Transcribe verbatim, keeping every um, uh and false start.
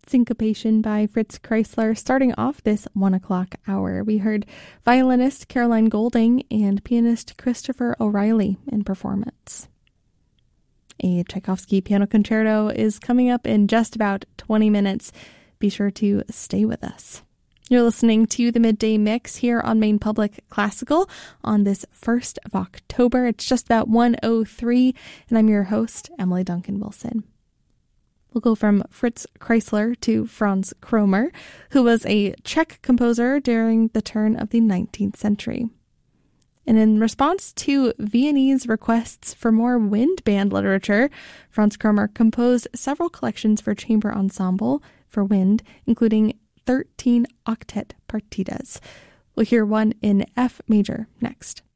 Syncopation by Fritz Kreisler starting off this one o'clock hour. We heard violinist Caroline Golding and pianist Christopher O'Reilly in performance. A Tchaikovsky piano concerto is coming up in just about twenty minutes. Be sure to stay with us. You're listening to the Midday Mix here on Maine Public Classical on this first of October. It's just about one oh three, and I'm your host, Emily Duncan Wilson. We'll go from Fritz Kreisler to Franz Kromer, who was a Czech composer during the turn of the nineteenth century. And in response to Viennese requests for more wind band literature, Franz Kromer composed several collections for chamber ensemble for wind, including thirteen octet partitas. We'll hear one in F major next.